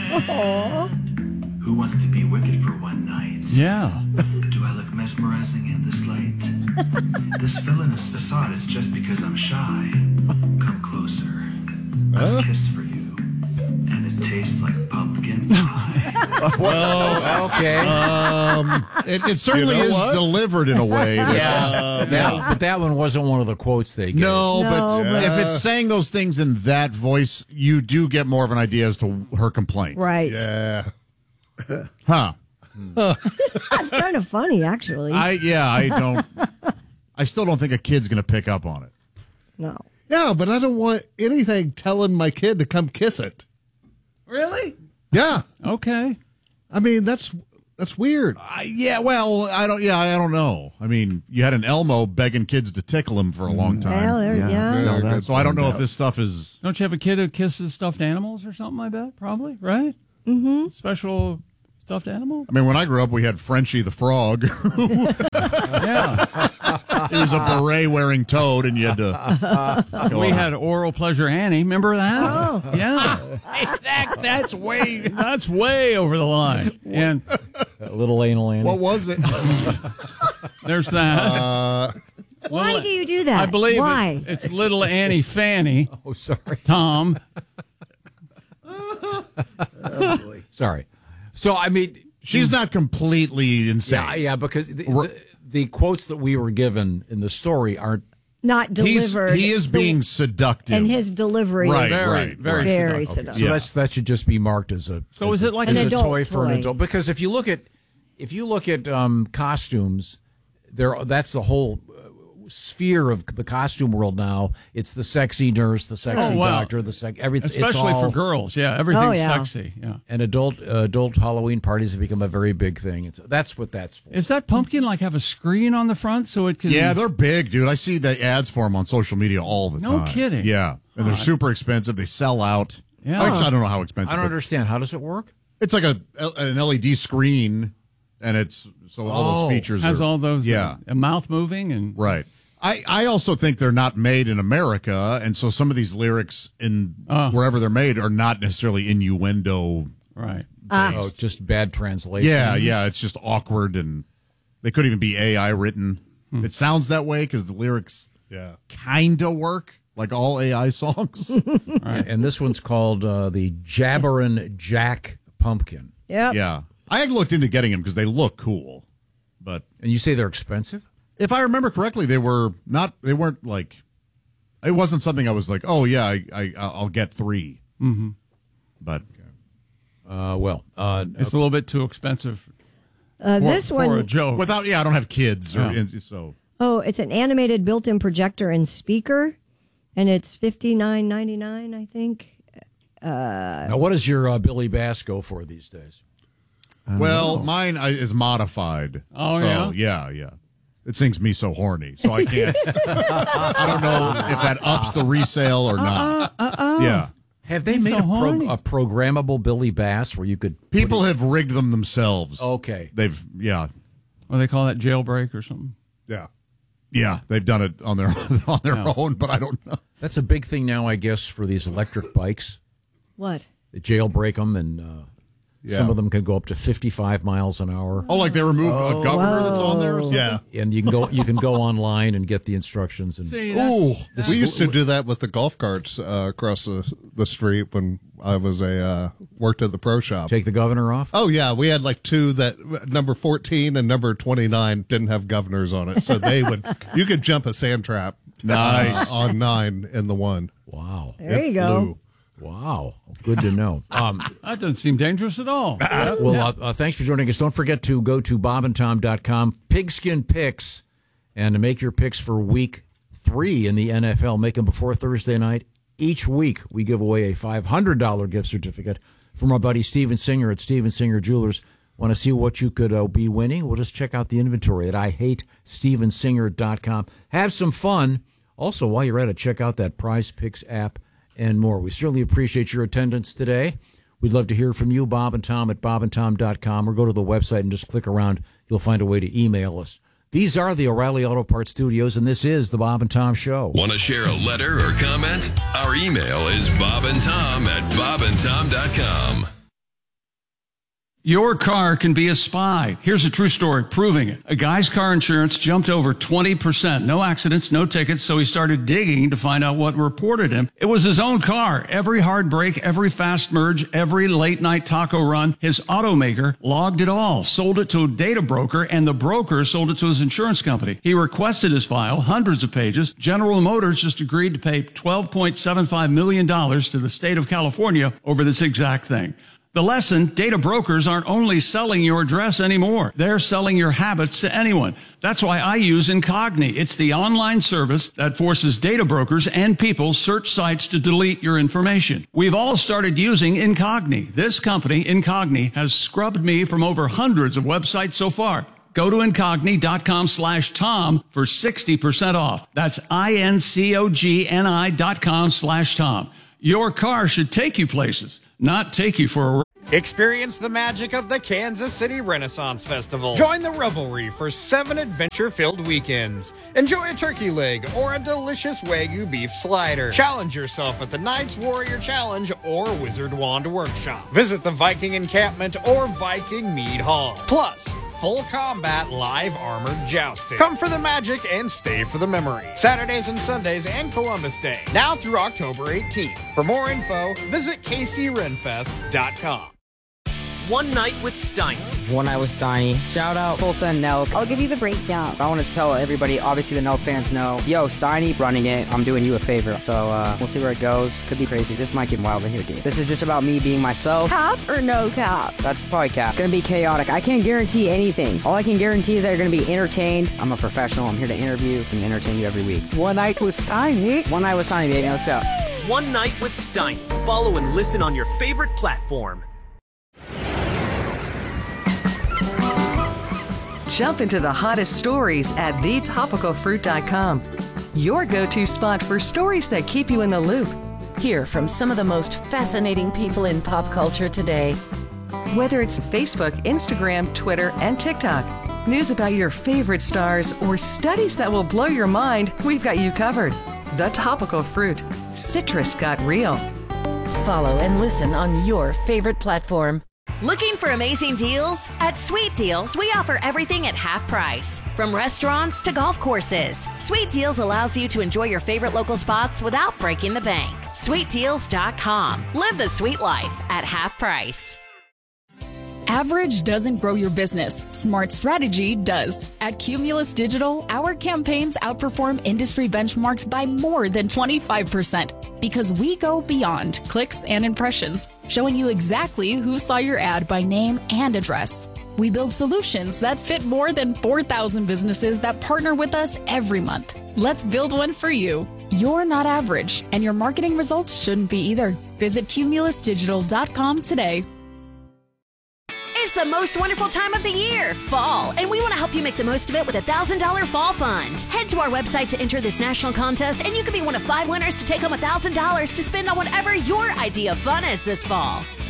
friend. Who wants to be wicked for one night? Yeah. Do I look mesmerizing in this light? This villainous facade is just because I'm shy. Come closer. A kiss for you. And it tastes like pumpkin pie. Well, okay. It certainly You know is what? delivered in a way. But that one wasn't one of the quotes they gave. No, No, but but- if it's saying those things in that voice, you do get more of an idea as to her complaint. Right. Yeah. Huh. That's kind of funny, actually. I still don't think a kid's going to pick up on it. No. Yeah, but I don't want anything telling my kid to come kiss it. Really? Yeah. Okay. I mean, that's weird. I don't know. I mean, you had an Elmo begging kids to tickle him for a long time. Well, yeah. So I don't know if this stuff is... Don't you have a kid who kisses stuffed animals or something like that? Probably, right? Mm-hmm. Special stuffed animal? I mean, when I grew up, we had Frenchie the Frog. Yeah. He was a beret-wearing toad, and you had to... We had Oral Pleasure Annie. Remember that? Oh. Yeah. That's way... That's way over the line. And Little anal Annie. What was it? there's that. Why do you do that? I believe Why? it's Little Annie Fanny. Oh, sorry. Tom. Sorry. So, I mean... She's not completely insane. Yeah, because the quotes that we were given in the story aren't... Not delivered. He is being seductive. And his delivery Right, is right, very right. seductive. So that should just be marked as a... So is it like An as a adult toy for an toy. adult? Because if you look at costumes, that's the whole sphere of the costume world now. It's the sexy nurse, the sexy doctor, everything. Especially for girls. Yeah, everything's sexy. Yeah. And adult Halloween parties have become a very big thing. That's what that's for. Is that pumpkin have a screen on the front so it can... Yeah, they're big, dude. I see the ads for them on social media all the time. No kidding. Yeah, and they're super expensive. They sell out. Yeah. Actually, I don't know how expensive. I don't but understand. How does it work? It's like an LED screen, and it's all those features has are, all those a mouth moving and... Right. I also think they're not made in America, and so some of these lyrics in wherever they're made are not necessarily innuendo. Right. Just bad translation. Yeah, it's just awkward, and they could even be AI written. It sounds that way because the lyrics kind of work like all AI songs. Right. And this one's called the Jabberin' Jack Pumpkin. Yep. Yeah. I had looked into getting them because they look cool, but... And you say they're expensive? If I remember correctly, they weren't like, it wasn't something I was like, oh yeah, I'll get 3. Mm-hmm. But, it's a little bit too expensive This for one, a joke. I don't have kids, so. Oh, it's an animated built-in projector and speaker, and it's $59.99, I think. Now, what does your Billy Bass go for these days? Well, mine is modified. Oh, so, yeah. It sings Me So Horny, so I can't. I don't know if that ups the resale or not. Yeah. Have they made a programmable Billy Bass where you could... People have rigged them themselves. Okay. Yeah. What do they call that, jailbreak or something? Yeah. Yeah, they've done it on their own, but I don't know. That's a big thing now, I guess, for these electric bikes. What? They jailbreak them, and some of them can go up to 55 miles an hour. Oh, like they remove a governor that's on there or something? Yeah. And you can go online and get the instructions. And See, Ooh, we used to do that with the golf carts across the street when I was worked at the pro shop. take the governor off? Oh yeah, we had like 2 that number 14 and number 29 didn't have governors on it, so you could jump a sand trap. Nice. On 9 in the 1. Wow. There you go. Flew. Wow. Good to know. that doesn't seem dangerous at all. Well, thanks for joining us. Don't forget to go to bobandtom.com, Pigskin Picks, and to make your picks for week 3 in the NFL. Make them before Thursday night. Each week, we give away a $500 gift certificate from our buddy Steven Singer at Steven Singer Jewelers. Want to see what you could be winning? Well, just check out the inventory at IHateStevenSinger.com. Have some fun. Also, while you're at it, check out that Prize Picks app and more. We certainly appreciate your attendance today. We'd love to hear from you, Bob and Tom at bobandtom.com, or go to the website and just click around. You'll find a way to email us. These are the O'Reilly Auto Parts Studios, and this is the Bob and Tom Show. Want to share a letter or comment? Our email is bobandtom@bobandtom.com. Your car can be a spy. Here's a true story proving it. A guy's car insurance jumped over 20%. No accidents, no tickets, so he started digging to find out what reported him. It was his own car. Every hard brake, every fast merge, every late night taco run. His automaker logged it all, sold it to a data broker, and the broker sold it to his insurance company. He requested his file, hundreds of pages. General Motors just agreed to pay $12.75 million to the state of California over this exact thing. The lesson, data brokers aren't only selling your address anymore. They're selling your habits to anyone. That's why I use Incogni. It's the online service that forces data brokers and people search sites to delete your information. We've all started using Incogni. This company, Incogni, has scrubbed me from over hundreds of websites so far. Go to Incogni.com/Tom for 60% off. That's INCOGNI.com/Tom. Your car should take you places, not take you for a... Experience the magic of the Kansas City Renaissance Festival. Join the revelry for 7 adventure-filled weekends. Enjoy a turkey leg or a delicious Wagyu beef slider. Challenge yourself at the Knights Warrior Challenge or Wizard Wand Workshop. Visit the Viking Encampment or Viking Mead Hall. Plus, full combat live armored jousting. Come for the magic and stay for the memory. Saturdays and Sundays and Columbus Day. Now through October 18th. For more info, visit kcrenfest.com. One Night with Steiny. One Night with Steiny. Shout out Tulsa and Nelk. I'll give you the breakdown. I want to tell everybody, obviously the Nelk fans know, yo, Steiny running it. I'm doing you a favor. So we'll see where it goes. Could be crazy. This might get wild in here, dude. This is just about me being myself. Cap or no cap? That's probably cap. Gonna be chaotic. I can't guarantee anything. All I can guarantee is that you're gonna be entertained. I'm a professional. I'm here to interview and entertain you every week. One Night with Steiny. One Night with Steiny, baby. Let's go. One Night with Steiny. Follow and listen on your favorite platform. Jump into the hottest stories at thetopicalfruit.com. Your go-to spot for stories that keep you in the loop. Hear from some of the most fascinating people in pop culture today. Whether it's Facebook, Instagram, Twitter, and TikTok, news about your favorite stars, or studies that will blow your mind, we've got you covered. The Topical Fruit. Citrus got real. Follow and listen on your favorite platform. Looking for amazing deals? At Sweet Deals, we offer everything at half price. From restaurants to golf courses, Sweet Deals allows you to enjoy your favorite local spots without breaking the bank. SweetDeals.com. Live the sweet life at half price. Average doesn't grow your business. Smart strategy does. At Cumulus Digital, our campaigns outperform industry benchmarks by more than 25% because we go beyond clicks and impressions, showing you exactly who saw your ad by name and address. We build solutions that fit more than 4,000 businesses that partner with us every month. Let's build one for you. You're not average, and your marketing results shouldn't be either. Visit cumulusdigital.com today. It's the most wonderful time of the year, fall, and we want to help you make the most of it with a $1,000 fall fund. Head to our website to enter this national contest, and you could be one of 5 winners to take home $1,000 to spend on whatever your idea of fun is this fall.